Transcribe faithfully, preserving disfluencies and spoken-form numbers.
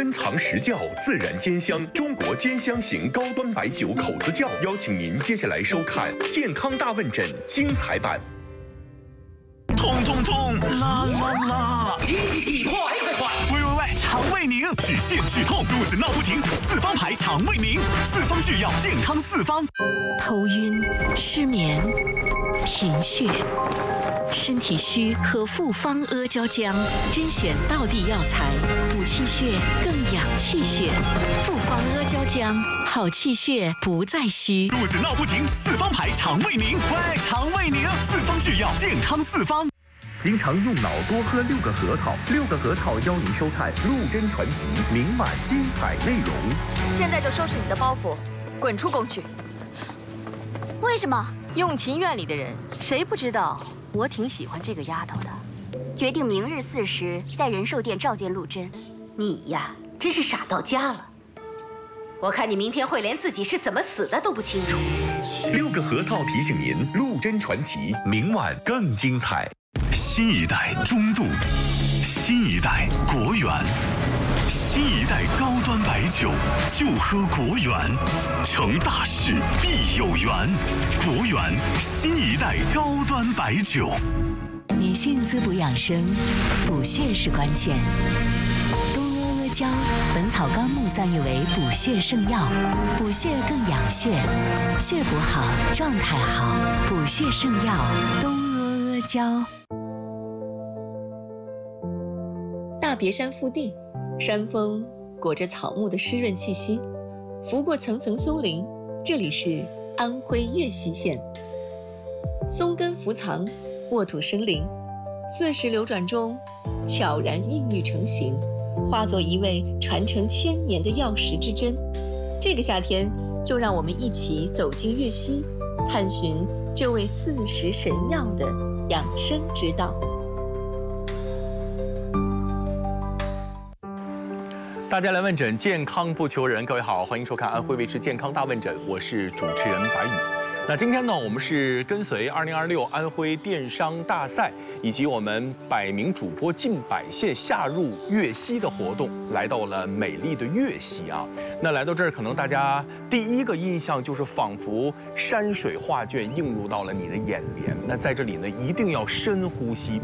珍藏实窖，自然兼香，中国兼香型高端白酒口子窖。邀请您接下来收看《健康大问诊》精彩版。 痛痛痛，啦啦啦！ 急急急，快快快！ 喂喂喂，肠胃宁，止泻止痛，肚子闹不停，四方牌肠胃宁，四方制药，健康四方。 头晕、失眠、贫血。身体虚喝复方阿胶浆，甄选道地药材，补气血更养气血。复方阿胶浆，好气血不再虚。 肚子闹不停，四方牌肠胃宁，喂，肠胃宁，四方制药，健康四方。 经常用脑多喝六个核桃，六个核桃邀您收看《陆贞传奇》明晚精彩内容。 现在就收拾你的包袱，滚出宫去！ 为什么？ 用秦院里的人，谁不知道我挺喜欢这个丫头的？ 决定明日巳时在仁寿殿召见陆贞。 你呀，真是傻到家了。我看你明天会连自己是怎么死的都不清楚。 六个核桃提醒您，《陆贞传奇》明晚更精彩。 新一代中度，新一代国源，新一代高端白酒就喝国源，成大事必有缘。国源新一代高端白酒。 女性滋补养生，补血是关键。东阿阿胶，《本草纲目》赞誉为补血圣药，补血更养血，血补好，状态好，补血圣药东阿阿胶。 大别山腹地，山峰裹着草木的湿润气息，拂过层层松林，这里是安徽岳西县。松根伏藏，沃土生灵，四时流转中，悄然孕育成型，化作一味传承千年的药食之珍。这个夏天，就让我们一起走进岳西，探寻这味四时神药的养生之道。 大家来问诊，健康不求人。各位好，欢迎收看安徽卫视健康大问诊，我是主持人白宇。那今天呢，我们是跟随二零二六安徽电商大赛以及我们百名主播进百县下入岳西的活动，来到了美丽的岳西啊。那来到这儿，可能大家第一个印象就是仿佛山水画卷映入到了你的眼帘。那在这里呢，一定要深呼吸。